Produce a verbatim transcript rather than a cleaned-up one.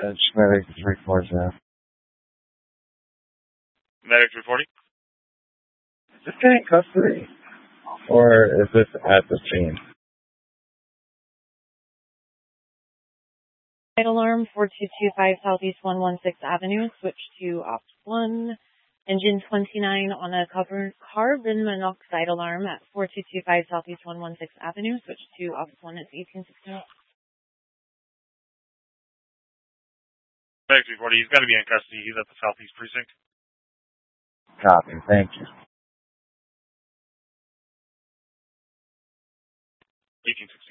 It's medic three four zero. Medic reporting. Is this guy in custody? Or is this at the scene? Side alarm four two two five Southeast one one six Avenue. Switch to Ops one. Engine twenty-nine on a cover, carbon monoxide alarm at four two two five Southeast one one six Avenue. Switch to Ops one. It's eighteen sixteen. Medic reporting. He's got to be in custody. He's at the Southeast Precinct. Copy. Thank you. eighteen sixteen.